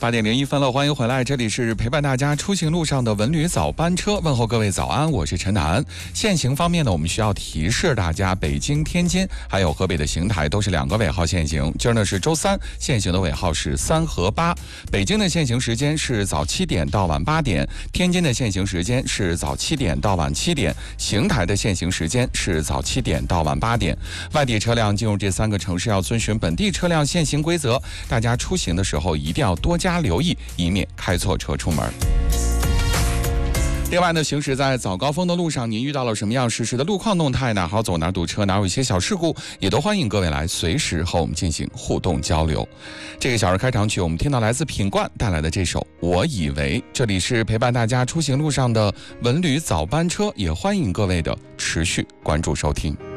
8:01了，欢迎回来，这里是陪伴大家出行路上的文旅早班车，问候各位早安，我是陈楠。限行方面呢，我们需要提示大家，北京、天津还有河北的邢台都是2个尾号限行。今儿呢是周三，限行的尾号是3和8。北京的限行时间是早7点到晚8点，天津的限行时间是早7点到晚7点，邢台的限行时间是早7点到晚8点。外地车辆进入这3个城市要遵循本地车辆限行规则，大家出行的时候一定要多加留意，以免开错车出门。另外呢，行驶在早高峰的路上，您遇到了什么样实时的路况动态？哪好走哪堵车，哪有一些小事故，也都欢迎各位来随时和我们进行互动交流。这个小时开场曲，我们听到来自品冠带来的这首《我以为》。这里是陪伴大家出行路上的文旅早班车，也欢迎各位的持续关注收听。